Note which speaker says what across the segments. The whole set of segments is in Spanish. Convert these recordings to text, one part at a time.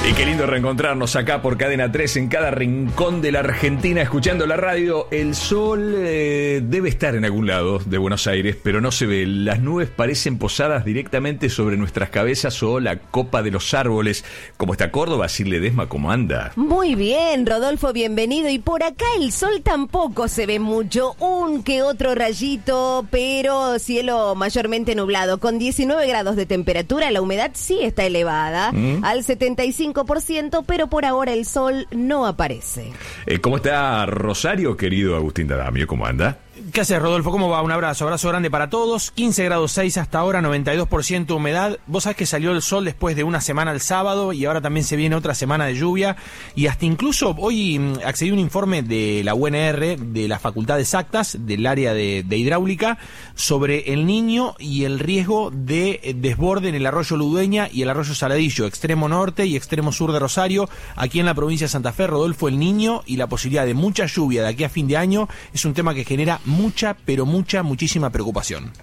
Speaker 1: Y qué lindo reencontrarnos acá por Cadena 3 en cada rincón de la Argentina escuchando la radio. El sol debe estar en algún lado de Buenos Aires, pero no se ve. Las nubes parecen posadas directamente sobre nuestras cabezas o la copa de los árboles. ¿Cómo está Córdoba? Sir Ledesma, ¿cómo anda?
Speaker 2: Muy bien, Rodolfo, bienvenido. Y por acá el sol tampoco se ve mucho, un que otro rayito, pero cielo mayormente nublado. Con 19 grados de temperatura, la humedad sí está elevada al 75%, pero por ahora el sol no aparece.
Speaker 1: ¿Cómo está Rosario, querido Agustín D'Adamio? ¿Cómo anda?
Speaker 3: ¿Qué haces, Rodolfo? ¿Cómo va? Un abrazo grande para todos. 15 grados 6 hasta ahora, 92% humedad. Vos sabés que salió el sol después de una semana el sábado y ahora también se viene otra semana de lluvia. Y hasta incluso hoy accedí a un informe de la UNR, de la Facultad de Exactas, del área de hidráulica, sobre el Niño y el riesgo de desborde en el arroyo Ludueña y el arroyo Saladillo, extremo norte y extremo sur de Rosario. Aquí en la provincia de Santa Fe, Rodolfo, el Niño y la posibilidad de mucha lluvia de aquí a fin de año es un tema que genera muchísima preocupación.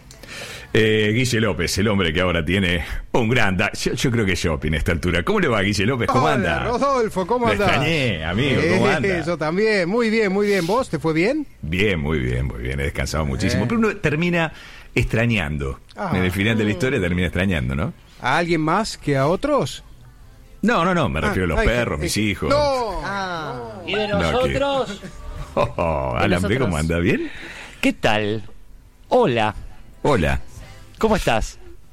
Speaker 1: Guille López, el hombre que ahora tiene un gran... Yo creo que es shopping a esta altura. ¿Cómo le va, Guille López? ¿Cómo anda?
Speaker 4: Rodolfo, ¿cómo anda?
Speaker 1: Me extrañé, amigo, ¿cómo anda?
Speaker 4: Yo también, muy bien. ¿Vos? ¿Te fue bien?
Speaker 1: Bien, muy bien. He descansado muchísimo. Pero uno termina extrañando. En el final de la historia termina extrañando, ¿no?
Speaker 4: ¿A alguien más que a otros?
Speaker 1: No, me refiero a los perros, mis hijos.
Speaker 4: ¡No!
Speaker 5: ¿Y de nosotros?
Speaker 1: Alan B, ¿cómo anda? ¿Bien?
Speaker 5: ¿Qué tal? Hola. ¿Cómo estás?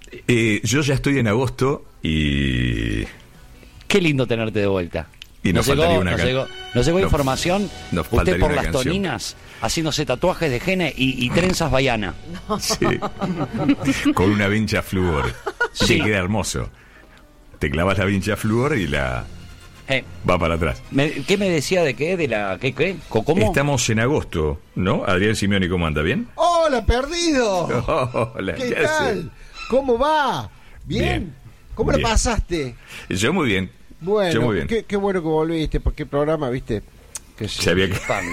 Speaker 1: Yo ya estoy en agosto y...
Speaker 5: Qué lindo tenerte de vuelta.
Speaker 1: Y nos faltaría una canción.
Speaker 5: Nos llegó información.
Speaker 1: Nos
Speaker 5: Usted
Speaker 1: faltaría
Speaker 5: por
Speaker 1: una
Speaker 5: las
Speaker 1: canción.
Speaker 5: Toninas, haciéndose tatuajes de gene y trenzas baiana.
Speaker 1: Sí. Con una vincha flúor.
Speaker 5: Sí.
Speaker 1: Que queda hermoso. Te clavas la vincha flúor y la... va para atrás.
Speaker 5: ¿Qué me decía de qué? ¿De la qué? ¿Cómo?
Speaker 1: Estamos en agosto, ¿no? Adrián Simeoni, ¿cómo anda? ¿Bien?
Speaker 4: ¡Hola, perdido!
Speaker 1: Hola,
Speaker 4: ¿Qué tal?
Speaker 1: hace?
Speaker 4: ¿Cómo va? ¿Bien? ¿Cómo
Speaker 1: Bien.
Speaker 4: la pasaste?
Speaker 1: Yo muy bien.
Speaker 4: Bueno,
Speaker 1: Yo muy bien.
Speaker 4: Qué bueno que volviste, porque el programa, viste, que
Speaker 1: Se había,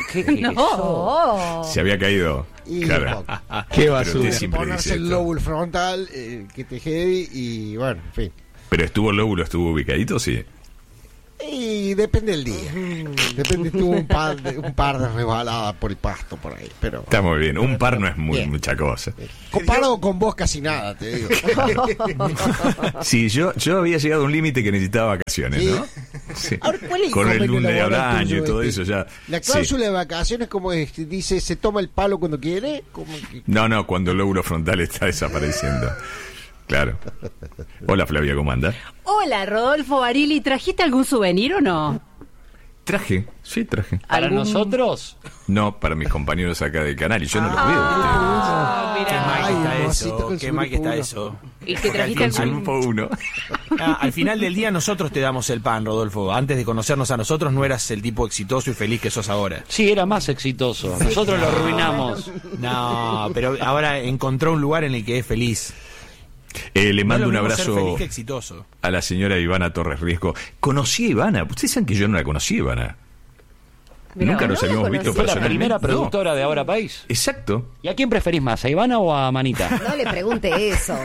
Speaker 2: No.
Speaker 1: se había caído.
Speaker 4: Y
Speaker 1: Claro.
Speaker 4: qué
Speaker 1: basura. Usted siempre
Speaker 4: ponerse
Speaker 1: dice
Speaker 4: el
Speaker 1: esto.
Speaker 4: lóbulo frontal, que te heavy, y bueno, en fin.
Speaker 1: Pero estuvo el lóbulo, estuvo ubicadito, sí.
Speaker 4: Y depende del día. Depende, tuvo un par de resbaladas por el pasto por ahí, pero...
Speaker 1: Está muy bien. Un par no es
Speaker 4: Bien.
Speaker 1: mucha cosa.
Speaker 4: Comparado con vos casi nada, te digo.
Speaker 1: Sí, yo había llegado a un límite que necesitaba vacaciones, ¿no? Sí.
Speaker 4: Ahora, ¿cuál es el
Speaker 1: Con el
Speaker 4: convenio
Speaker 1: lunes al
Speaker 4: laboral
Speaker 1: año y
Speaker 4: tuyo,
Speaker 1: todo
Speaker 4: este?
Speaker 1: eso ya.
Speaker 4: La cláusula de vacaciones, como es, dice, se toma el palo cuando quiere. Como que...
Speaker 1: No, cuando el lóbulo frontal está desapareciendo. Claro. Hola, Flavia, ¿cómo anda?
Speaker 6: Hola, Rodolfo Barili, ¿trajiste algún souvenir o no?
Speaker 1: Traje.
Speaker 5: ¿Para nosotros?
Speaker 1: No, para mis compañeros acá del canal, y yo no los veo.
Speaker 6: Ah,
Speaker 3: Qué mal
Speaker 6: mira.
Speaker 3: que está
Speaker 4: Ay,
Speaker 3: eso,
Speaker 4: Rosito, con
Speaker 3: qué
Speaker 4: su
Speaker 3: mal que
Speaker 4: grupo
Speaker 3: está
Speaker 4: uno.
Speaker 3: eso.
Speaker 6: ¿Y que trajiste
Speaker 1: ustedes.
Speaker 6: algún?
Speaker 1: Grupo 1.
Speaker 3: Al final del día nosotros te damos el pan, Rodolfo. Antes de conocernos a nosotros no eras el tipo exitoso y feliz que sos ahora.
Speaker 5: Sí, era más exitoso. Nosotros lo arruinamos.
Speaker 3: No, pero ahora encontró un lugar en el que es feliz.
Speaker 1: Le mando un
Speaker 3: No es lo mismo ser
Speaker 1: abrazo
Speaker 3: feliz que exitoso.
Speaker 1: a la señora Ivana Torres Riesco. Conocí a Ivana. Ustedes saben que yo no la conocí, Ivana.
Speaker 2: Mirá,
Speaker 1: Nunca nos
Speaker 2: no la
Speaker 1: habíamos visto
Speaker 2: conocí.
Speaker 5: ¿Fue la
Speaker 1: personalmente.
Speaker 5: primera
Speaker 1: No.
Speaker 5: productora de Ahora País?
Speaker 1: Exacto.
Speaker 5: ¿Y a quién preferís más, a Ivana o a Manita?
Speaker 2: No le pregunte eso.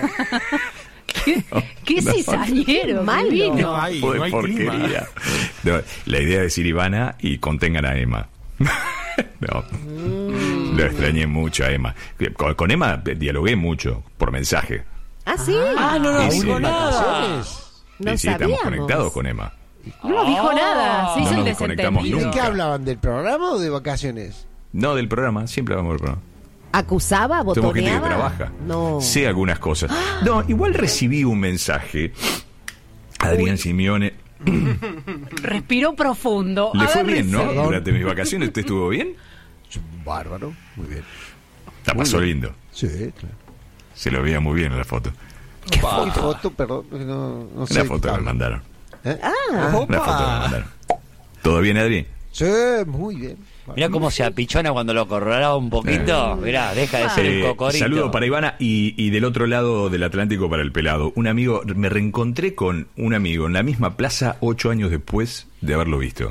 Speaker 6: ¿Qué
Speaker 1: No.
Speaker 6: cizañero?
Speaker 2: Malo.
Speaker 6: Divino.
Speaker 3: No hay clima.
Speaker 1: Porquería. No, la idea es decir Ivana y contengan a Emma. No. Lo extrañé mucho a Emma. Con Emma dialogué mucho por mensaje.
Speaker 2: ¿Ah, sí?
Speaker 5: No
Speaker 1: Sí,
Speaker 5: dijo
Speaker 1: sí.
Speaker 5: nada.
Speaker 2: No
Speaker 1: Sí, estamos
Speaker 2: sabíamos.
Speaker 1: conectados con Emma.
Speaker 6: No dijo nada, se hizo
Speaker 1: No
Speaker 6: el
Speaker 1: nos conectamos
Speaker 6: desentendido.
Speaker 4: ¿De
Speaker 1: nunca.
Speaker 4: qué hablaban? ¿del programa o de vacaciones?
Speaker 1: No, del programa, siempre hablamos del programa.
Speaker 2: ¿Acusaba?
Speaker 1: Somos gente que
Speaker 2: ¿Botoneaba?
Speaker 1: trabaja.
Speaker 2: No.
Speaker 1: Sé algunas cosas. No, igual recibí un mensaje. Adrián Simeone.
Speaker 6: Respiró profundo.
Speaker 1: Le
Speaker 6: A
Speaker 1: fue
Speaker 6: ver,
Speaker 1: bien, ¿no?
Speaker 6: Rizzo.
Speaker 1: Durante mis vacaciones, ¿usted estuvo bien?
Speaker 4: Bárbaro, muy bien.
Speaker 1: La pasó lindo.
Speaker 4: Sí, claro.
Speaker 1: Se lo veía muy bien en la foto.
Speaker 4: ¿Qué foto? Perdón, no sé.
Speaker 1: La foto que me mandaron.
Speaker 2: Ah,
Speaker 1: La foto que me mandaron. ¿Todo bien, Adri?
Speaker 4: Sí, muy bien.
Speaker 5: Mirá cómo se apichona cuando lo corralaba un poquito. Mirá, deja de ser el cocorito.
Speaker 1: Saludo para Ivana y del otro lado del Atlántico para el pelado. Un amigo, me reencontré con un amigo en la misma plaza 8 años después de haberlo visto.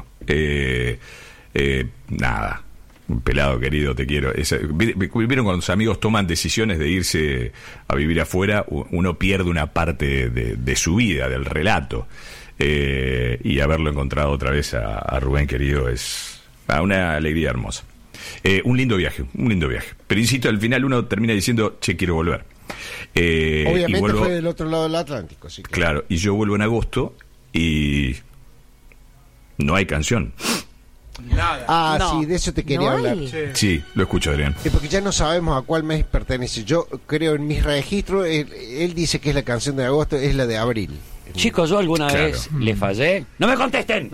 Speaker 1: Nada, un pelado querido, te quiero. Vieron cuando los amigos toman decisiones de irse a vivir afuera, uno pierde una parte de su vida, del relato. Y haberlo encontrado otra vez a Rubén querido es una alegría hermosa. Un lindo viaje. Pero insisto, al final uno termina diciendo, che, quiero volver.
Speaker 4: Obviamente
Speaker 1: vuelvo,
Speaker 4: fue del otro lado del Atlántico. Sí que...
Speaker 1: Claro, y yo vuelvo en agosto y no hay canción.
Speaker 3: Nada.
Speaker 4: Sí, de eso te quería
Speaker 2: ¿No
Speaker 4: hablar.
Speaker 2: hay?
Speaker 1: Sí, lo escucho, Adrián.
Speaker 4: Porque ya no sabemos a cuál mes pertenece. Yo creo en mis registros, él dice que es la canción de agosto, es la de abril.
Speaker 5: Chicos, yo alguna
Speaker 1: Claro.
Speaker 5: vez le fallé. ¡No me contesten!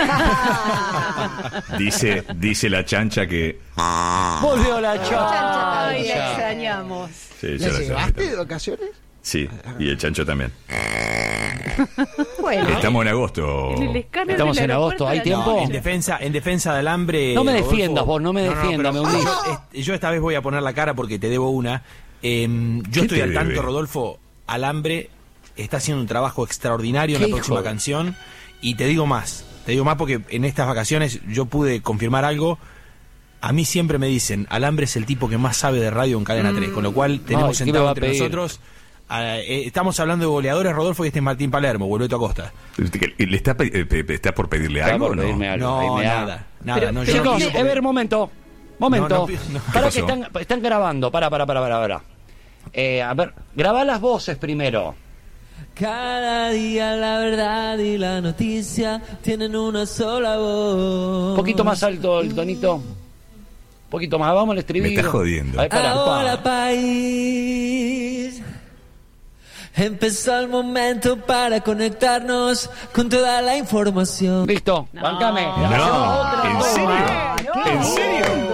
Speaker 1: Dice la chancha que...
Speaker 5: Volvió la
Speaker 6: Ay, la
Speaker 5: chancha.
Speaker 6: extrañamos.
Speaker 1: Sí,
Speaker 4: ¿La
Speaker 1: yo la sé.
Speaker 4: llevaste de vacaciones?
Speaker 1: Sí, y el chancho también.
Speaker 2: Bueno,
Speaker 1: Estamos en agosto.
Speaker 6: En el escáner
Speaker 5: Estamos
Speaker 6: del
Speaker 5: en agosto, ¿hay
Speaker 6: aeropuerto
Speaker 5: tiempo?
Speaker 3: En defensa del hambre.
Speaker 5: No me
Speaker 3: Rodolfo.
Speaker 5: defiendas vos, no me defiendas,
Speaker 3: pero
Speaker 5: me hundís.
Speaker 3: yo esta vez voy a poner la cara porque te debo una. Yo estoy
Speaker 1: te
Speaker 3: al tanto,
Speaker 1: debe?
Speaker 3: Rodolfo. Alambre está haciendo un trabajo extraordinario en
Speaker 5: ¿Qué
Speaker 3: la próxima
Speaker 5: hijo?
Speaker 3: canción. Y te digo más porque en estas vacaciones yo pude confirmar algo. A mí siempre me dicen, Alambre es el tipo que más sabe de radio en Cadena 3, con lo cual tenemos
Speaker 5: ¿qué me va
Speaker 3: sentado
Speaker 5: a
Speaker 3: entre
Speaker 5: pedir?
Speaker 3: nosotros. Estamos hablando de goleadores, Rodolfo, y este es Martín Palermo, Boleto Acosta.
Speaker 1: ¿Le está por pedirle
Speaker 5: Está
Speaker 1: algo
Speaker 5: por
Speaker 1: o no?
Speaker 5: pedirme algo.
Speaker 3: No,
Speaker 5: Ahí me da.
Speaker 3: nada.
Speaker 6: Pero-
Speaker 3: No, yo
Speaker 5: Chicos,
Speaker 3: no pido porque-
Speaker 5: a ver, momento.
Speaker 3: No, no,
Speaker 1: ¿Qué
Speaker 5: Para
Speaker 1: pasó?
Speaker 5: que están grabando. Para. A ver, grabá las voces primero.
Speaker 7: Cada día la verdad y la noticia tienen una sola voz.
Speaker 5: Un poquito más alto el tonito. Un poquito más, vamos al estribillo.
Speaker 1: Me estás jodiendo.
Speaker 5: A ver, pará.
Speaker 7: Ahora país, empezó el momento para conectarnos con toda la información.
Speaker 5: Listo, bancame. Hacemos
Speaker 1: No,
Speaker 5: otra
Speaker 1: ¿en
Speaker 5: toma.
Speaker 1: serio? ¿En serio?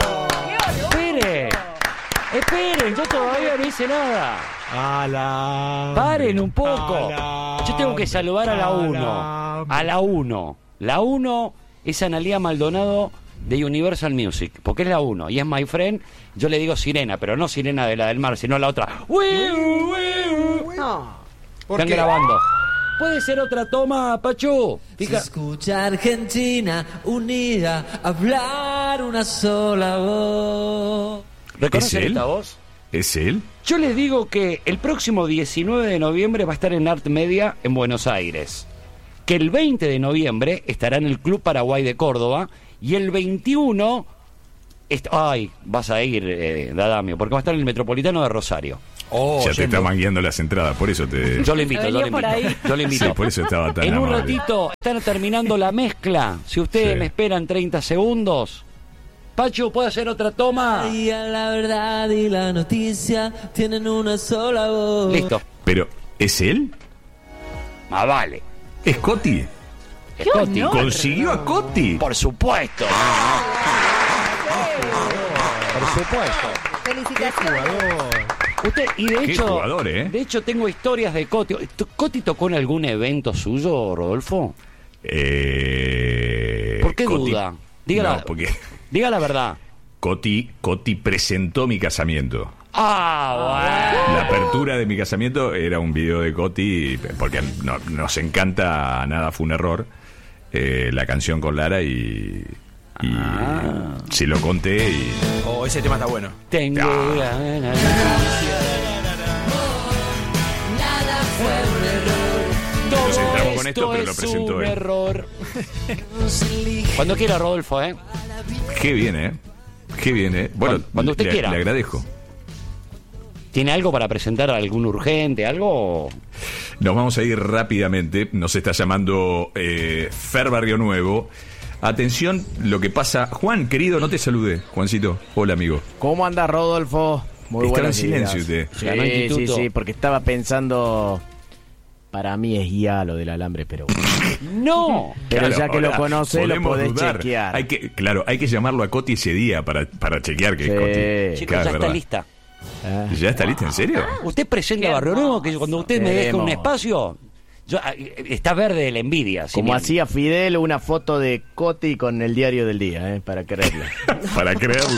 Speaker 5: Esperen, yo todavía no hice nada. Paren un poco. Yo tengo que saludar a la 1. A la 1. La 1 es Analía Maldonado de Universal Music, porque es la 1 y es My Friend. Yo le digo sirena, pero no sirena de la del mar, sino la otra. Están grabando. ¿Puede ser otra toma, Pachu?
Speaker 7: Se escucha Argentina unida, hablar una sola voz.
Speaker 5: ¿Reconocen
Speaker 1: ¿Es él?
Speaker 5: esta voz?
Speaker 1: ¿Es él?
Speaker 5: Yo les digo que el próximo 19 de noviembre va a estar en Art Media en Buenos Aires. Que el 20 de noviembre estará en el Club Paraguay de Córdoba. Y el 21... vas a ir, Dadamio, porque va a estar en el Metropolitano de Rosario.
Speaker 1: Ya te está mangueando las entradas, por eso te...
Speaker 5: Yo le invito,
Speaker 6: Venía por ahí.
Speaker 5: Yo le invito.
Speaker 1: Sí, por eso estaba tan
Speaker 5: En un
Speaker 1: amable.
Speaker 5: ratito están terminando la mezcla. Si ustedes
Speaker 1: Sí.
Speaker 5: me esperan 30 segundos... Pachu, ¿puedo hacer otra toma?
Speaker 7: Cada día la verdad y la noticia tienen una sola voz.
Speaker 5: Listo.
Speaker 1: Pero, ¿es él?
Speaker 5: Más vale.
Speaker 1: ¿Es Coti?
Speaker 5: Es Coti.
Speaker 6: honor!
Speaker 1: ¿Consiguió a Coti?
Speaker 5: Por supuesto.
Speaker 4: Por supuesto.
Speaker 2: felicitaciones.
Speaker 5: Y de
Speaker 1: Qué
Speaker 5: hecho,
Speaker 1: jugador, ¿eh?
Speaker 5: de hecho tengo historias de Coti. ¿Coti tocó en algún evento suyo, Rodolfo? ¿Por qué
Speaker 1: Coti-
Speaker 5: duda? Dígala,
Speaker 1: No, porque
Speaker 5: diga la verdad.
Speaker 1: Coti presentó mi casamiento.
Speaker 5: Ah,
Speaker 1: La apertura de mi casamiento era un video de Coti, porque nos encanta Nada Fue un Error, la canción con Lara y se lo conté y...
Speaker 3: Ese tema está bueno.
Speaker 5: tengo ganas.
Speaker 1: Nos entramos con esto,
Speaker 5: Esto
Speaker 1: pero lo
Speaker 5: es
Speaker 1: presentó
Speaker 5: un
Speaker 1: él.
Speaker 5: error. Cuando quiera, Rodolfo, ¿eh?
Speaker 1: Qué bien, ¿eh? Qué bien, ¿eh? Bueno,
Speaker 5: Cuando usted
Speaker 1: le,
Speaker 5: quiera.
Speaker 1: le agradezco.
Speaker 5: ¿Tiene algo para presentar? ¿Algún urgente? ¿Algo?
Speaker 1: Nos vamos a ir rápidamente. Nos está llamando Fer Barrio Nuevo. Atención, lo que pasa. Juan, querido, no te saludé. Juancito, hola, amigo.
Speaker 8: ¿Cómo anda, Rodolfo? Muy
Speaker 1: Estaba en
Speaker 8: buenos
Speaker 1: silencio
Speaker 8: días.
Speaker 1: usted.
Speaker 5: Ganó
Speaker 8: Sí,
Speaker 5: Instituto.
Speaker 8: sí, porque estaba pensando... Para mí es guía lo del alambre, pero...
Speaker 5: ¡No!
Speaker 8: Pero
Speaker 1: Claro,
Speaker 8: ya que lo
Speaker 1: ahora
Speaker 8: conoce, lo
Speaker 1: podemos
Speaker 8: podés
Speaker 1: dudar.
Speaker 8: chequear.
Speaker 1: Hay que llamarlo a Coti ese día para chequear que
Speaker 8: Sí.
Speaker 1: es Coti.
Speaker 5: Chicos,
Speaker 1: Claro,
Speaker 5: ya
Speaker 1: es
Speaker 5: está
Speaker 1: verdad.
Speaker 5: lista.
Speaker 8: Ah.
Speaker 1: ¿Ya está lista? ¿En serio?
Speaker 5: Usted presenta
Speaker 6: Qué
Speaker 5: Barrio Nuevo, que
Speaker 6: hermoso.
Speaker 5: cuando usted me deje un
Speaker 8: Queremos.
Speaker 5: espacio, está verde de la envidia.
Speaker 8: Como
Speaker 5: así
Speaker 8: hacía Fidel, una foto de Coti con el diario del día, para creerlo.
Speaker 1: Para creerlo.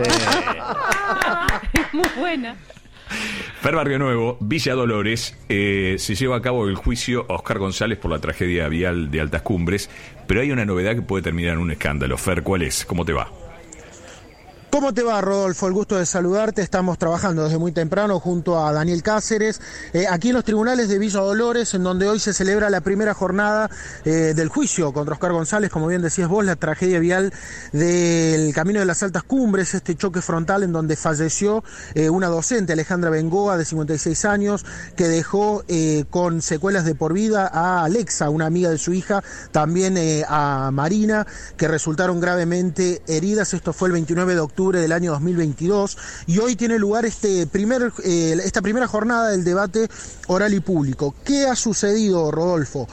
Speaker 8: Sí.
Speaker 6: Muy buena.
Speaker 1: Fer Barrio Nuevo, Villa Dolores, se lleva a cabo el juicio a Oscar González por la tragedia vial de Altas Cumbres, pero hay una novedad que puede terminar en un escándalo. Fer, ¿cuál es? ¿Cómo te va?
Speaker 9: ¿Cómo te va, Rodolfo? El gusto de saludarte. Estamos trabajando desde muy temprano junto a Daniel Cáceres, aquí en los tribunales de Villa Dolores, en donde hoy se celebra la primera jornada del juicio contra Oscar González, como bien decías vos, la tragedia vial del Camino de las Altas Cumbres, este choque frontal en donde falleció una docente, Alejandra Bengoa, de 56 años, que dejó con secuelas de por vida a Alexa, una amiga de su hija, también a Marina, que resultaron gravemente heridas. Esto fue el 29 de octubre del año 2022 y hoy tiene lugar esta primera jornada del debate oral y público. ¿Qué ha sucedido, Rodolfo?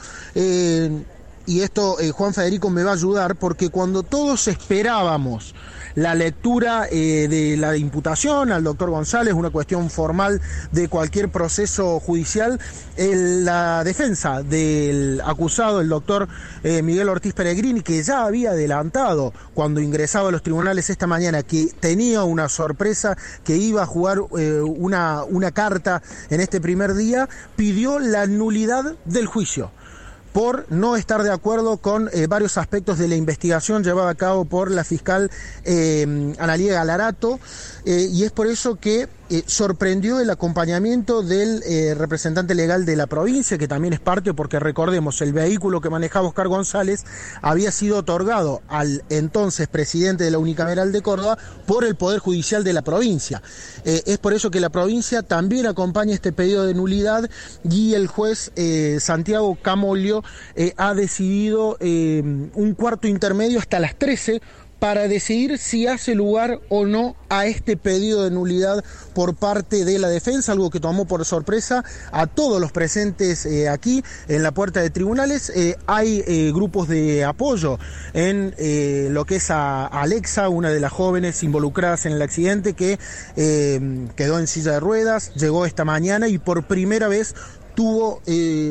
Speaker 9: Y esto Juan Federico me va a ayudar, porque cuando todos esperábamos la lectura de la imputación al doctor González, una cuestión formal de cualquier proceso judicial, la defensa del acusado, el doctor Miguel Ortiz Pellegrini, que ya había adelantado cuando ingresaba a los tribunales esta mañana que tenía una sorpresa, que iba a jugar una carta en este primer día, pidió la nulidad del juicio por no estar de acuerdo con varios aspectos de la investigación llevada a cabo por la fiscal Analía Galarato, y es por eso que sorprendió el acompañamiento del representante legal de la provincia, que también es parte, porque recordemos, el vehículo que manejaba Oscar González había sido otorgado al entonces presidente de la Unicameral de Córdoba por el Poder Judicial de la provincia. Es por eso que la provincia también acompaña este pedido de nulidad, y el juez Santiago Camolio ha decidido un cuarto intermedio hasta las 13 para decidir si hace lugar o no a este pedido de nulidad por parte de la defensa, algo que tomó por sorpresa a todos los presentes aquí en la puerta de tribunales. Hay grupos de apoyo en lo que es a Alexa, una de las jóvenes involucradas en el accidente, que quedó en silla de ruedas, llegó esta mañana y por primera vez tuvo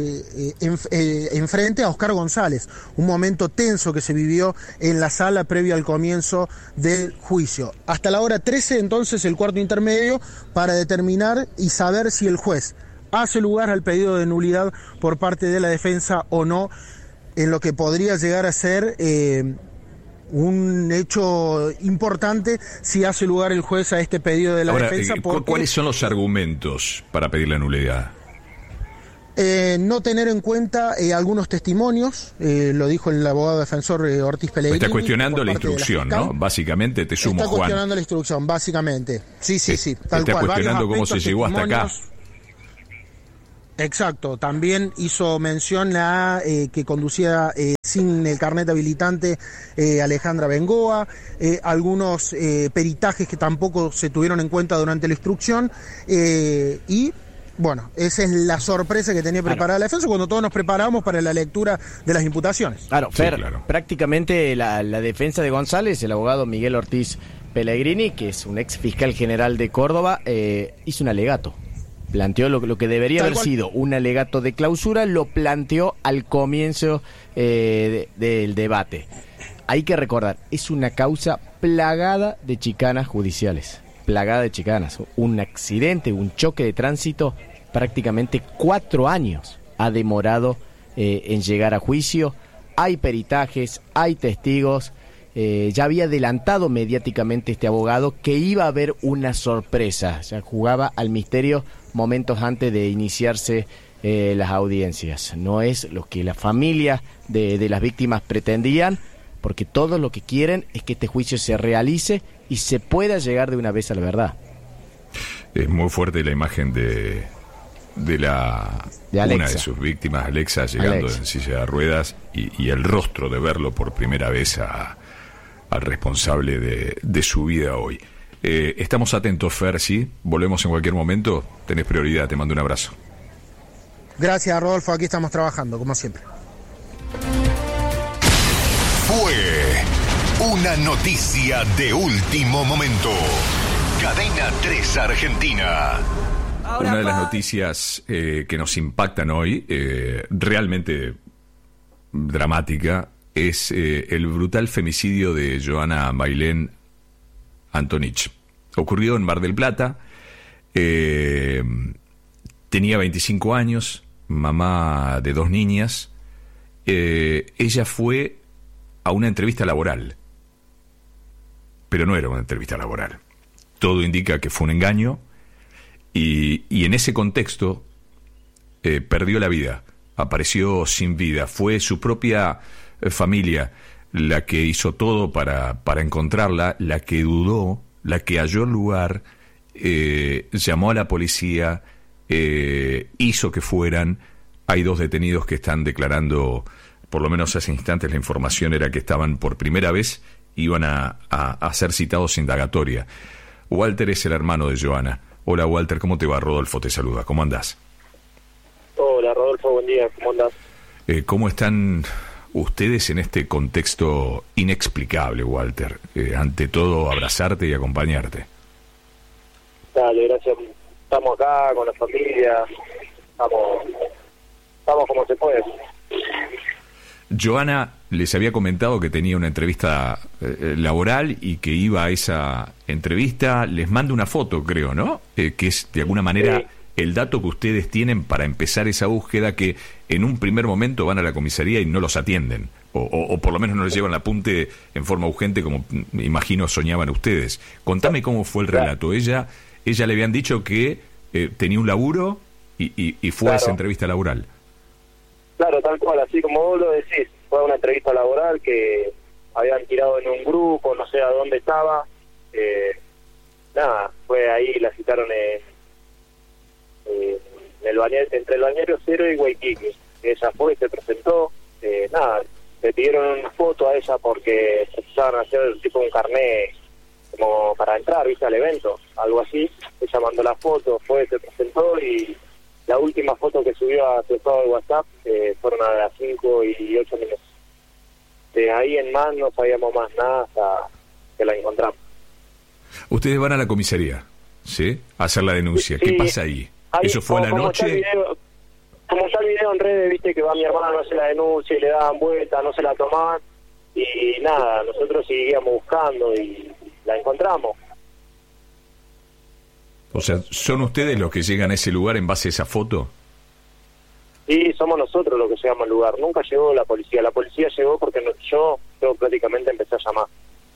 Speaker 9: enfrente a Oscar González, un momento tenso que se vivió en la sala previo al comienzo del juicio. Hasta la hora 13, entonces, el cuarto intermedio para determinar y saber si el juez hace lugar al pedido de nulidad por parte de la defensa o no, en lo que podría llegar a ser un hecho importante si hace lugar el juez a este pedido de la defensa.
Speaker 1: ¿Cuáles son los argumentos para pedir la nulidad?
Speaker 9: No tener en cuenta algunos testimonios, lo dijo el abogado defensor Ortiz Pellegrini.
Speaker 1: Está cuestionando la instrucción, ¿no? Básicamente, te sumo, Juan.
Speaker 9: Está cuestionando la instrucción, básicamente. Sí, tal
Speaker 1: cual. Está cuestionando cómo se llegó hasta acá.
Speaker 9: Exacto, también hizo mención a que conducía sin el carnet habilitante Alejandra Bengoa, algunos peritajes que tampoco se tuvieron en cuenta durante la instrucción, y bueno, esa es la sorpresa que tenía preparada la defensa cuando todos nos preparamos para la lectura de las imputaciones.
Speaker 8: Claro, Fer, sí, claro. Prácticamente la defensa de González, el abogado Miguel Ortiz Pellegrini, que es un ex fiscal general de Córdoba, hizo un alegato. Planteó lo que debería haber sido un alegato de clausura, lo planteó al comienzo del debate. Hay que recordar, es una causa plagada de chicanas judiciales. Plagada de chicanas. Un accidente, un choque de tránsito, prácticamente 4 años ha demorado en llegar a juicio. Hay peritajes, hay testigos. Ya había adelantado mediáticamente este abogado que iba a haber una sorpresa. Ya jugaba al misterio momentos antes de iniciarse las audiencias. No es lo que la familia de las víctimas pretendían, porque todos lo que quieren es que este juicio se realice y se pueda llegar de una vez a la verdad.
Speaker 1: Es muy fuerte la imagen de una de sus víctimas, Alexa, llegando en silla de ruedas, y el rostro de verlo por primera vez al responsable de su vida hoy. Estamos atentos, Fer, ¿sí? Volvemos en cualquier momento. Tenés prioridad, te mando un abrazo.
Speaker 9: Gracias, Rodolfo, aquí estamos trabajando, como siempre.
Speaker 10: Fue una noticia de último momento. Cadena 3 Argentina.
Speaker 1: Una de las noticias que nos impactan hoy, realmente dramática, es el brutal femicidio de Joana Mailén Antonich. Ocurrió en Mar del Plata. Tenía 25 años, mamá de 2 niñas. Ella fue a una entrevista laboral. pero no era una entrevista laboral. Todo indica que fue un engaño y en ese contexto perdió la vida, apareció sin vida. Fue su propia familia la que hizo todo para encontrarla, la que dudó, la que halló el lugar, llamó a la policía, hizo que fueran. Hay 2 detenidos que están declarando, por lo menos hace instantes la información era que estaban por primera vez, iban a ser citados indagatoria. Walter es el hermano de Joana. Hola Walter, ¿cómo te va? Rodolfo te saluda, ¿cómo andás?
Speaker 11: Hola Rodolfo, buen día, ¿cómo andás?
Speaker 1: ¿Cómo están ustedes en este contexto inexplicable, Walter? Ante todo, abrazarte y acompañarte.
Speaker 11: Dale, gracias. Estamos acá con la familia, estamos como se puede.
Speaker 1: Joana les había comentado que tenía una entrevista laboral y que iba a esa entrevista. Les mando una foto, creo, ¿no? Que es de alguna manera el dato que ustedes tienen para empezar esa búsqueda, que en un primer momento van a la comisaría y no los atienden. O por lo menos no les llevan el apunte en forma urgente como imagino soñaban ustedes. Contame cómo fue el relato. Ella le habían dicho que tenía un laburo y fue a esa entrevista laboral.
Speaker 11: Claro, tal cual, así como vos lo decís, fue una entrevista laboral que habían tirado en un grupo, no sé a dónde estaba, fue ahí, la citaron en el entre el Bañero Cero y Waikiki. Ella fue, se presentó, le pidieron una foto a ella porque precisaban hacer tipo un carnet como para entrar, viste, al evento, algo así. Ella mandó la foto, fue, se presentó y la última foto que subió a su estado de WhatsApp fueron a las 5 y 8 minutos. De ahí en más no sabíamos más nada hasta que la encontramos.
Speaker 1: Ustedes van a la comisaría, ¿sí? A hacer la denuncia. ¿Qué pasa ahí? ¿Eso fue a la noche?
Speaker 11: Como está el video en redes, viste que va mi hermano a hacer la denuncia y le daban vuelta, no se la tomaban. Y nada, nosotros seguíamos buscando y la encontramos.
Speaker 1: O sea, ¿son ustedes los que llegan a ese lugar en base a esa foto?
Speaker 11: Sí, somos nosotros los que llegamos al lugar. Nunca llegó la policía. La policía llegó porque yo prácticamente empecé a llamar.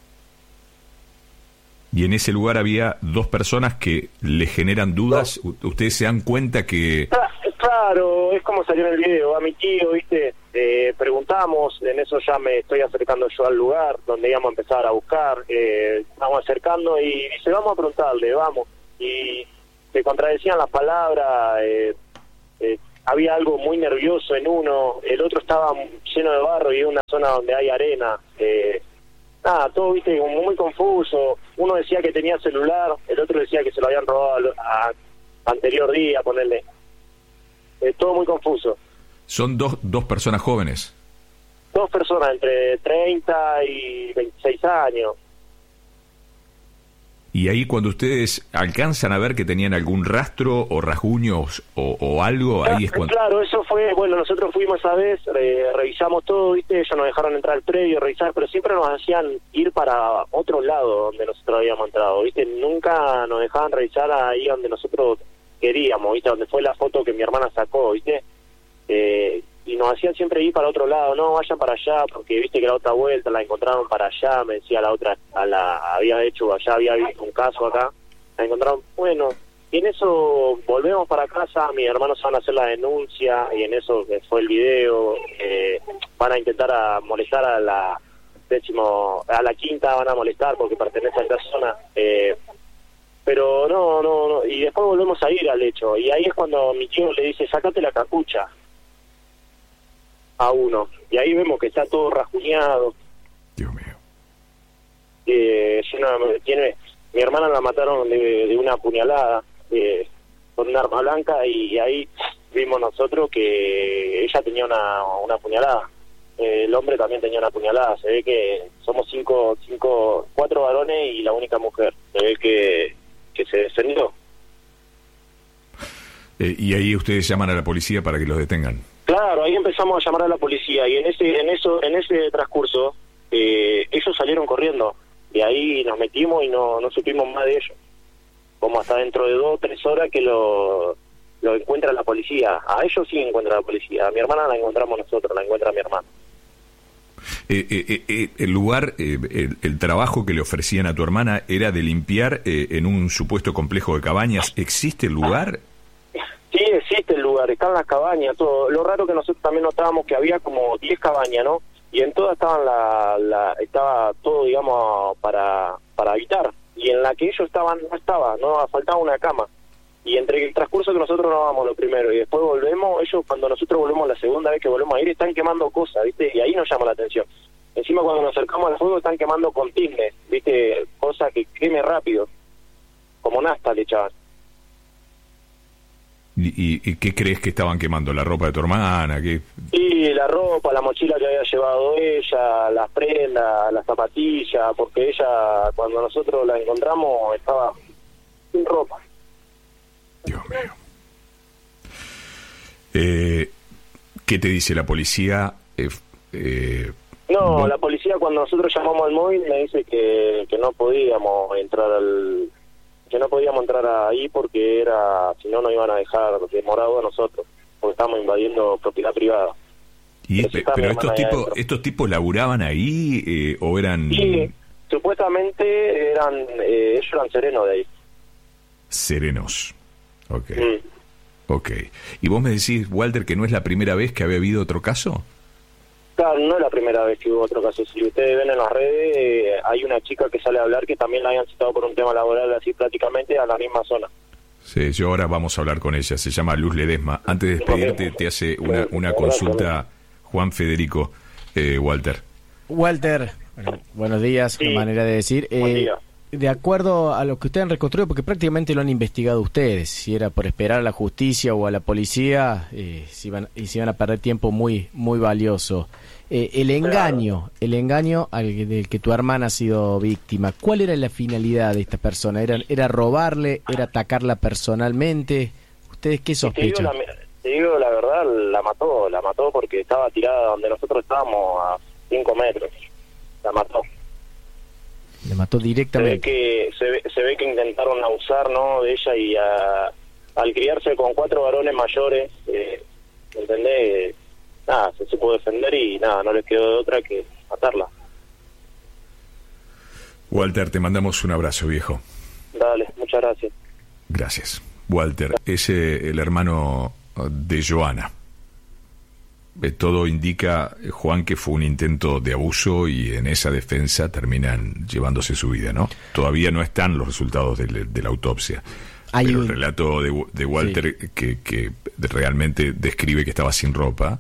Speaker 1: Y en ese lugar había 2 personas que le generan dudas. ¿Ustedes se dan cuenta que...?
Speaker 11: Claro, es como salió en el video. A mi tío, viste, preguntamos, en eso ya me estoy acercando yo al lugar donde íbamos a empezar a buscar. Estamos acercando y dice, vamos a preguntarle, vamos. Y se contradecían las palabras, había algo muy nervioso en uno, el otro estaba lleno de barro y en una zona donde hay arena, todo, viste, como muy confuso. Uno decía que tenía celular, el otro decía que se lo habían robado anterior día, ponerle, todo muy confuso.
Speaker 1: ¿Son dos personas jóvenes?
Speaker 11: 2 personas entre 30 y 26 años.
Speaker 1: Y ahí cuando ustedes alcanzan a ver que tenían algún rastro o rasguños o algo, ahí es cuando...
Speaker 11: Claro, eso fue, bueno, nosotros fuimos esa vez, revisamos todo, viste, ellos nos dejaron entrar al predio, revisar, pero siempre nos hacían ir para otro lado donde nosotros habíamos entrado, viste, nunca nos dejaban revisar ahí donde nosotros queríamos, viste, donde fue la foto que mi hermana sacó, viste, y nos hacían siempre ir para otro lado, no, vayan para allá, porque viste que la otra vuelta la encontraron para allá, me decía la otra, había visto un caso acá, la encontraron, bueno, y en eso volvemos para casa, mis hermanos van a hacer la denuncia, y en eso fue el video, van a intentar molestar a la quinta, van a molestar porque pertenece a esta zona, pero no, y después volvemos a ir al hecho, y ahí es cuando mi tío le dice, sácate la capucha a uno, y ahí vemos que está todo rasguñado.
Speaker 1: Dios mío.
Speaker 11: Mi hermana la mataron de una puñalada con un arma blanca, y ahí vimos nosotros que ella tenía una puñalada, el hombre también tenía una puñalada. Se ve que somos 4 varones y la única mujer, se ve que se defendió.
Speaker 1: Y ahí ustedes llaman a la policía para que los detengan.
Speaker 11: Claro, ahí empezamos a llamar a la policía, y en ese transcurso ellos salieron corriendo, y ahí nos metimos y no supimos más de ellos, como hasta dentro de 2 o 3 horas que lo encuentra la policía. A ellos sí encuentra la policía, a mi hermana la encontramos nosotros, la encuentra mi hermana.
Speaker 1: El lugar, el trabajo que le ofrecían a tu hermana era de limpiar en un supuesto complejo de cabañas. ¿Existe el lugar?
Speaker 11: Sí, existe el lugar, están las cabañas, todo. Lo raro que nosotros también notábamos que había como 10 cabañas, ¿no? Y en todas estaban estaba todo, digamos, para habitar. Y en la que ellos estaban, no faltaba una cama. Y entre el transcurso que nosotros nos vamos lo primero y después volvemos, ellos cuando nosotros volvemos la segunda vez que volvemos a ir están quemando cosas, ¿viste? Y ahí nos llama la atención. Encima cuando nos acercamos al fuego están quemando con tiznes, ¿viste? Cosas que queme rápido, como nafta le echaban.
Speaker 1: ¿Y qué crees que estaban quemando? ¿La ropa de tu hermana? ¿Qué?
Speaker 11: Sí, la ropa, la mochila que había llevado ella, las prendas, las zapatillas, porque ella cuando nosotros la encontramos estaba sin ropa.
Speaker 1: Dios mío. ¿Qué te dice la policía?
Speaker 11: La policía cuando nosotros llamamos al móvil me dice que no podíamos entrar ahí porque si no nos iban a dejar demorado a nosotros, porque estamos invadiendo propiedad privada.
Speaker 1: Pero estos tipos laburaban ahí o eran...
Speaker 11: Sí, supuestamente ellos eran serenos de ahí.
Speaker 1: Serenos. Ok. ¿Y vos me decís, Walter, que no es la primera vez que había habido otro caso?
Speaker 11: Claro, no es la primera vez que hubo otro caso. Si ustedes ven en las redes, hay una chica que sale a hablar que también la habían citado por un tema laboral, así prácticamente a la misma zona.
Speaker 1: Sí, yo ahora vamos a hablar con ella. Se llama Luz Ledesma. Antes de despedirte, te hace una consulta Juan Federico, Walter.
Speaker 8: Walter, buenos días,
Speaker 11: Sí.
Speaker 8: una manera de decir.
Speaker 11: Buen día.
Speaker 8: De acuerdo a lo que ustedes han reconstruido, porque prácticamente lo han investigado ustedes, si era por esperar a la justicia o a la policía, se iban a perder tiempo muy muy valioso. El engaño del que tu hermana ha sido víctima, ¿cuál era la finalidad de esta persona? ¿Era robarle? ¿Era atacarla personalmente? ¿Ustedes qué sospechan?
Speaker 11: Te digo la verdad, la mató porque estaba tirada donde nosotros estábamos a 5 metros. La mató.
Speaker 8: Le mató directamente.
Speaker 11: Se ve que intentaron abusar, ¿no?, de ella y al criarse con 4 varones mayores, ¿entendés? Nada, se supo defender y nada, no les quedó de otra que matarla.
Speaker 1: Walter, te mandamos un abrazo, viejo.
Speaker 11: Dale, muchas gracias.
Speaker 1: Gracias. Walter, es el hermano de Joana. Todo indica, Juan, que fue un intento de abuso y en esa defensa terminan llevándose su vida, ¿no? Todavía no están los resultados de la autopsia. Pero el relato de Walter, sí, que realmente describe que estaba sin ropa,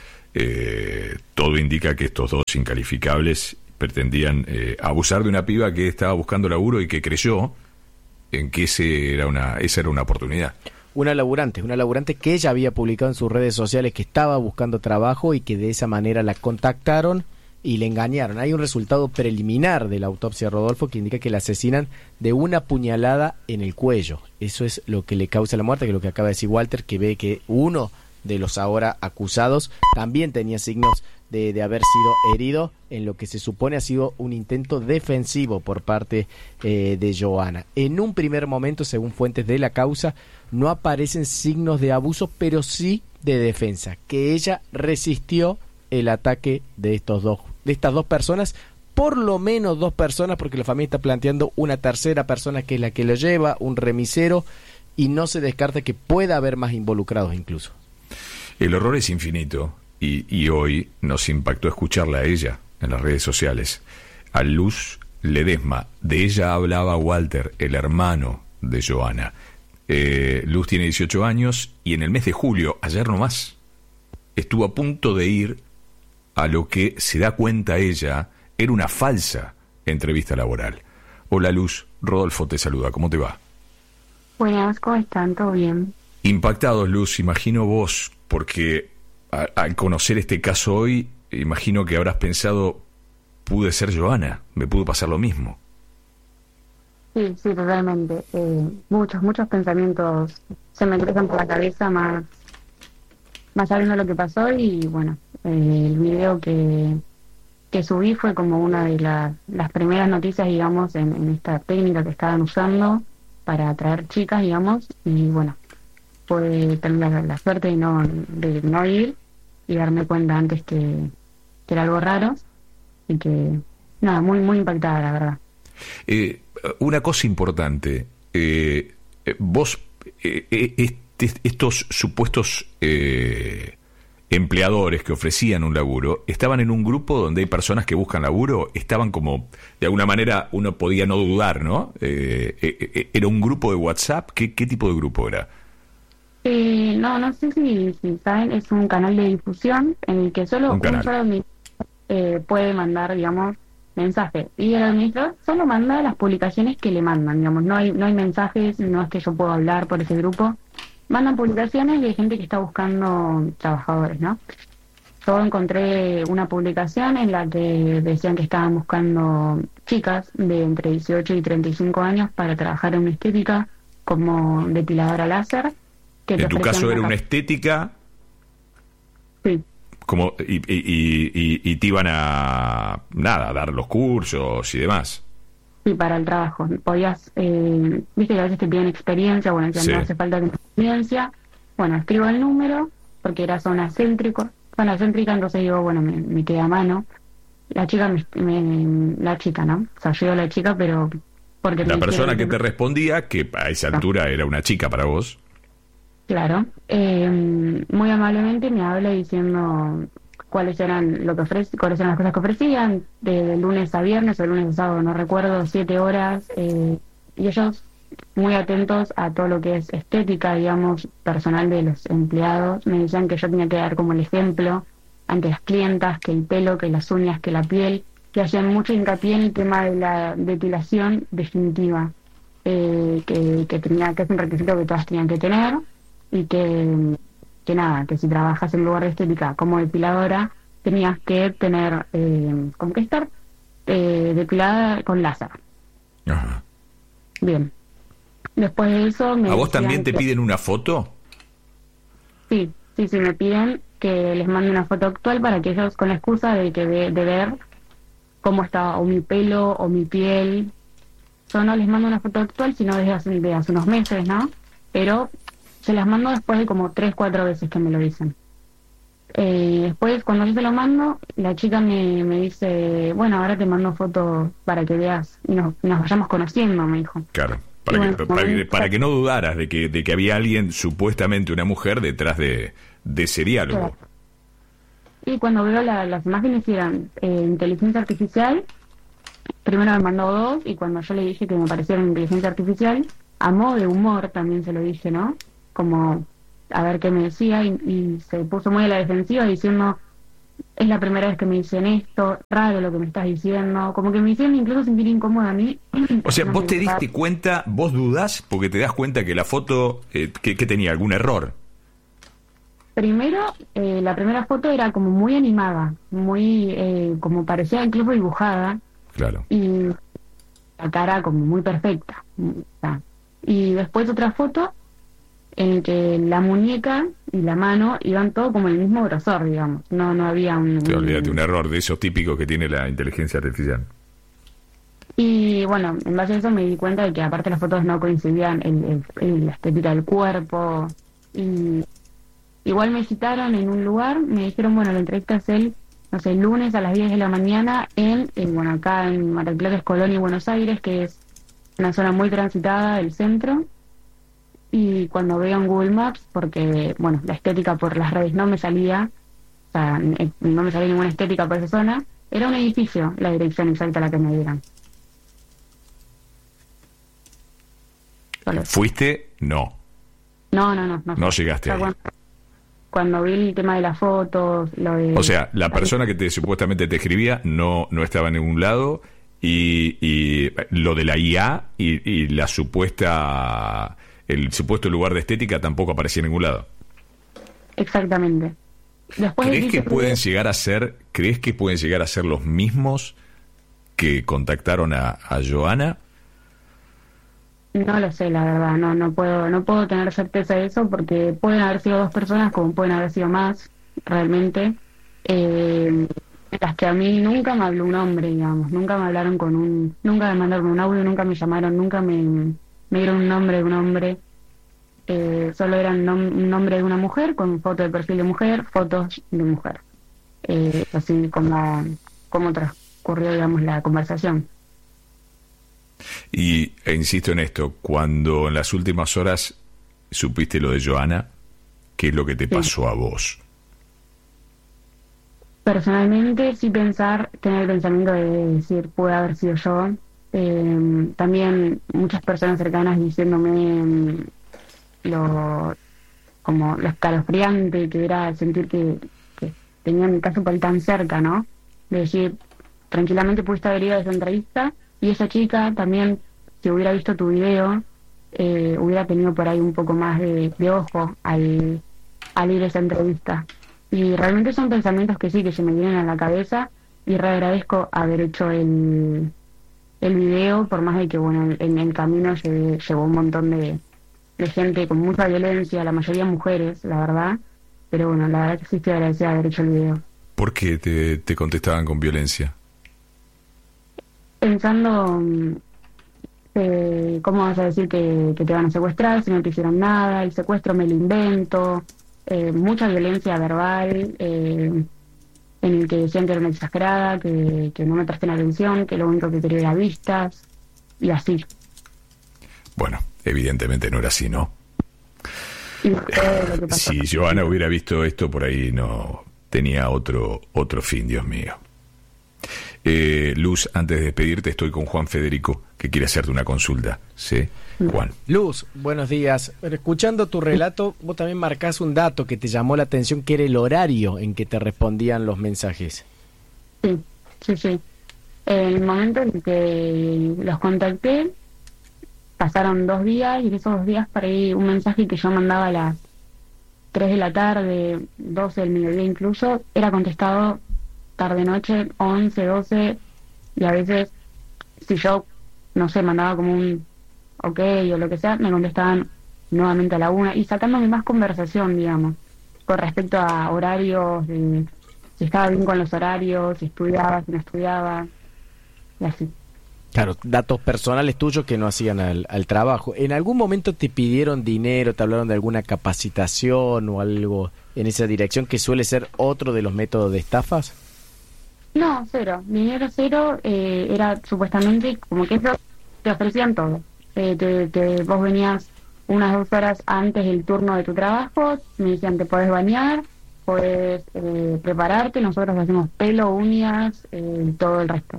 Speaker 1: todo indica que estos dos incalificables pretendían abusar de una piba que estaba buscando laburo y que creyó en que esa era una oportunidad.
Speaker 8: Una laburante que ella había publicado en sus redes sociales que estaba buscando trabajo y que de esa manera la contactaron y le engañaron. Hay un resultado preliminar de la autopsia, Rodolfo, que indica que la asesinan de una puñalada en el cuello. Eso es lo que le causa la muerte, que es lo que acaba de decir Walter, que ve que uno de los ahora acusados también tenía signos de haber sido herido en lo que se supone ha sido un intento defensivo por parte de Joana. En un primer momento, según fuentes de la causa, no aparecen signos de abuso, pero sí de defensa, que ella resistió el ataque de estas dos personas, por lo menos 2 personas, porque la familia está planteando una tercera persona que es la que lo lleva, un remisero, y no se descarta que pueda haber más involucrados incluso.
Speaker 1: El horror es infinito y hoy nos impactó escucharla a ella en las redes sociales, a Luz Ledesma. De ella hablaba Walter, el hermano de Joana. Luz tiene 18 años y en el mes de julio, ayer nomás, estuvo a punto de ir a lo que se da cuenta ella era una falsa entrevista laboral. Hola Luz, Rodolfo te saluda, ¿cómo te va?
Speaker 12: Buenas, ¿cómo están? ¿Todo bien?
Speaker 1: Impactados, Luz, imagino vos, porque al conocer este caso hoy, imagino que habrás pensado, pude ser Joana, me pudo pasar lo mismo.
Speaker 12: Sí, totalmente. Muchos pensamientos se me cruzan por la cabeza, más sabiendo lo que pasó y bueno, el video que subí fue como una de las primeras noticias, digamos, en esta técnica que estaban usando para atraer chicas, digamos, y bueno, pude tener la suerte de no ir y darme cuenta antes que era algo raro. y que, nada, muy, muy impactada, la verdad.
Speaker 1: Una cosa importante, vos, estos supuestos empleadores que ofrecían un laburo, ¿estaban en un grupo donde hay personas que buscan laburo? Estaban como, de alguna manera, uno podía no dudar, ¿no? ¿Era un grupo de WhatsApp? ¿Qué tipo de grupo era?
Speaker 12: No sé si saben, es un canal de difusión en el que solo un solo administrador puede mandar, digamos, mensajes. Y el administrador solo manda las publicaciones que le mandan, digamos, no hay mensajes, no es que yo pueda hablar por ese grupo. Mandan publicaciones de gente que está buscando trabajadores, ¿no? Yo encontré una publicación en la que decían que estaban buscando chicas de entre 18 y 35 años para trabajar en una estética como depiladora láser.
Speaker 1: En tu caso era una estética.
Speaker 12: Sí.
Speaker 1: Como, y te iban a dar los cursos y demás.
Speaker 12: Sí, para el trabajo. Podías, viste que a veces te piden experiencia, bueno, ya no hace falta experiencia. Bueno, escribo el número, porque era zona céntrica, entonces digo, bueno, me queda a mano. La chica, la chica, ¿no? O sea, yo la chica, pero... porque
Speaker 1: la persona que te respondía, que a esa altura era una chica para vos.
Speaker 12: Claro. Muy amablemente me habla diciendo cuáles eran cuáles eran las cosas que ofrecían, de lunes a viernes o de lunes a sábado, no recuerdo, 7 horas, y ellos muy atentos a todo lo que es estética, digamos, personal de los empleados. Me decían que yo tenía que dar como el ejemplo ante las clientas, que el pelo, que las uñas, que la piel, que hacían mucho hincapié en el tema de la depilación definitiva, que es un requisito que todas tenían que tener, y que nada, que si trabajas en un lugar de estética como depiladora, tenías que tener, como que estar depilada con láser.
Speaker 1: Ajá.
Speaker 12: Bien. Después de eso...
Speaker 1: ¿A vos también te piden una foto?
Speaker 12: Sí, me piden que les mande una foto actual para que ellos, con la excusa de ver cómo está o mi pelo o mi piel, yo no les mando una foto actual, sino desde hace unos meses, ¿no? Pero se las mando después de como 3-4 veces que me lo dicen. Después, cuando yo se lo mando, la chica me dice, bueno, ahora te mando fotos para que veas y nos vayamos conociendo, me dijo.
Speaker 1: Claro, para que no dudaras de que había alguien, supuestamente una mujer, detrás de ese diálogo.
Speaker 12: Claro. Y cuando veo las imágenes eran inteligencia artificial, primero me mandó 2, y cuando yo le dije que me parecieron inteligencia artificial, a modo de humor también se lo dije, ¿no? Como a ver qué me decía, y se puso muy a la defensiva diciendo, es la primera vez que me dicen esto, raro lo que me estás diciendo, como que me hicieron incluso sentir incómoda a mí.
Speaker 1: O sea, vos te diste cuenta, vos dudás porque te das cuenta que la foto, que tenía algún error.
Speaker 12: Primero, la primera foto era como muy animada, muy, como parecía incluso dibujada.
Speaker 1: Claro.
Speaker 12: Y la cara como muy perfecta. Y después otra foto en que la muñeca y la mano iban todo como el mismo grosor, digamos. No había
Speaker 1: olvídate, un error de esos típicos que tiene la inteligencia artificial.
Speaker 12: Y bueno, en base a eso me di cuenta de que aparte las fotos no coincidían en la estética del cuerpo. Y igual me citaron en un lugar, me dijeron, bueno, la entrevista es el lunes a las 10 de la mañana bueno, acá en Mar del Plata, Colón y Buenos Aires, que es una zona muy transitada del centro. Y cuando veo en Google Maps, porque, bueno, la estética por las redes no me salía, o sea, no me salía ninguna estética por esa zona, era un edificio la dirección exacta a la que me dieron.
Speaker 1: ¿Fuiste? No.
Speaker 12: No.
Speaker 1: No llegaste ahí.
Speaker 12: Cuando vi el tema de las fotos, lo de...
Speaker 1: O sea, la persona que supuestamente te escribía no estaba en ningún lado, y lo de la IA y la supuesta... el supuesto lugar de estética tampoco aparecía en ningún lado.
Speaker 12: Exactamente. Después
Speaker 1: ¿Crees que pueden llegar a ser los mismos que contactaron a Joana?
Speaker 12: No lo sé, la verdad, no puedo tener certeza de eso, porque pueden haber sido 2 personas, como pueden haber sido más, realmente. Las que a mí nunca me habló un hombre, digamos, nunca me hablaron nunca me mandaron un audio, nunca me llamaron, nunca me dieron un nombre de un hombre. Solo eran un nombre de una mujer con foto de perfil de mujer, fotos de mujer, así como ocurrió, digamos, la conversación.
Speaker 1: Y insisto en esto, cuando en las últimas horas supiste lo de Joana, ¿qué es lo que te pasó a vos?
Speaker 12: Personalmente, sí tener el pensamiento de decir, puede haber sido yo. También muchas personas cercanas diciéndome como lo escalofriante que era sentir que tenía mi caso por ahí tan cerca, ¿no? De decir, tranquilamente pudiste haber ido a esa entrevista y esa chica también, si hubiera visto tu video, hubiera tenido por ahí un poco más de ojo al ir a esa entrevista. Y realmente son pensamientos que sí, que se me vienen a la cabeza, y agradezco haber hecho el video, por más de que, bueno, en el camino llevó un montón de gente con mucha violencia, la mayoría mujeres, la verdad, pero bueno, la verdad que sí estoy agradecida de haber hecho el video.
Speaker 1: ¿Por qué te contestaban con violencia?
Speaker 12: Pensando, ¿cómo vas a decir que te van a secuestrar si no te hicieron nada? El secuestro me lo invento, mucha violencia verbal, en el que decían que era una exagerada, que no me presten atención, que lo único que quería era vistas, y así.
Speaker 1: Bueno, evidentemente no era así, ¿no? Si Joana hubiera visto esto, por ahí no tenía otro fin, Dios mío. Luz, antes de despedirte, estoy con Juan Federico, que quiere hacerte una consulta. ¿Sí? Juan.
Speaker 8: Luz, buenos días. Escuchando tu relato, vos también marcás un dato que te llamó la atención, que era el horario en que te respondían los mensajes.
Speaker 12: Sí. El momento en que los contacté, pasaron 2 días, y en esos 2 días para ahí un mensaje que yo mandaba a las 3 de la tarde, 12 del mediodía incluso, era contestado tarde-noche, 11, 12, y a veces, si yo, no sé, mandaba como un ok o lo que sea, me contestaban nuevamente a la 1, y sacándome más conversación, digamos, con respecto a horarios, si estaba bien con los horarios, si estudiaba, si no estudiaba, y así.
Speaker 8: Claro, datos personales tuyos que no hacían al trabajo. ¿En algún momento te pidieron dinero, te hablaron de alguna capacitación o algo en esa dirección, que suele ser otro de los métodos de estafas?
Speaker 12: No, cero. Dinero cero. Era supuestamente como que ellos te ofrecían todo. Vos venías unas 2 horas antes del turno de tu trabajo, me decían, te podés bañar, podés prepararte, nosotros hacemos pelo, uñas, todo el resto.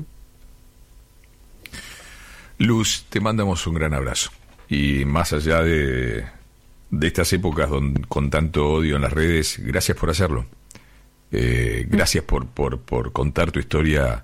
Speaker 1: Luz, te mandamos un gran abrazo. Y más allá de estas épocas con tanto odio en las redes, gracias por hacerlo. Gracias por contar tu historia